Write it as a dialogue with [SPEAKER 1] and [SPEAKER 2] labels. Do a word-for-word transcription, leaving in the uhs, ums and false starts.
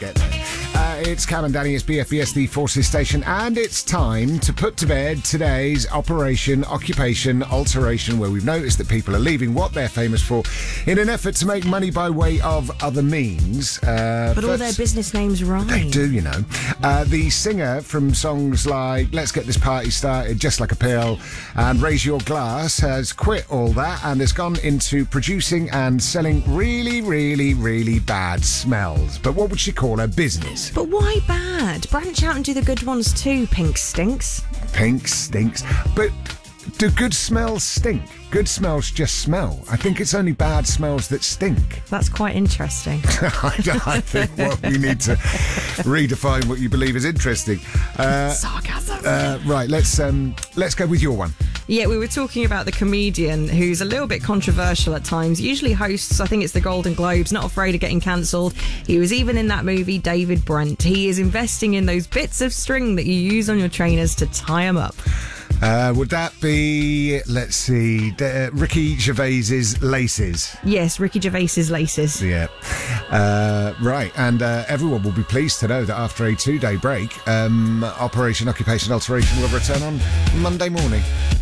[SPEAKER 1] get there. Uh, it's Cam and Danny, it's B F B S, the Forces Station, and it's time to put to bed today's Operation Occupation Alteration, where we've noticed that people are leaving what they're famous for in an effort to make money by way of other means. Uh,
[SPEAKER 2] but all their business names rhyme.
[SPEAKER 1] They do, you know. Uh, the singer from songs like Let's Get This Party Started, Just Like a Pill, and Raise Your Glass has quit all that and has gone into producing and selling really, really, really bad smells. But what would she call her business?
[SPEAKER 2] But why bad? Branch out and do the good ones too, Pink Stinks.
[SPEAKER 1] Pink stinks. But do good smells stink? Good smells just smell. I think it's only bad smells that stink.
[SPEAKER 2] That's quite interesting.
[SPEAKER 1] I, I think what we need to redefine what you believe is interesting. Uh,
[SPEAKER 2] Sarcasm.
[SPEAKER 1] Uh, right, let's um, let's go with your one.
[SPEAKER 2] Yeah, we were talking about the comedian who's a little bit controversial at times. Usually hosts, I think it's the Golden Globes, not afraid of getting cancelled. He was even in that movie, David Brent. He is investing in those bits of string that you use on your trainers to tie them up.
[SPEAKER 1] Uh, would that be, let's see, uh, Ricky Gervais's laces?
[SPEAKER 2] Yes, Ricky Gervais's laces.
[SPEAKER 1] Yeah. Uh, right, and uh, everyone will be pleased to know that after a two-day break, um, Operation Occupation Alteration will return on Monday morning.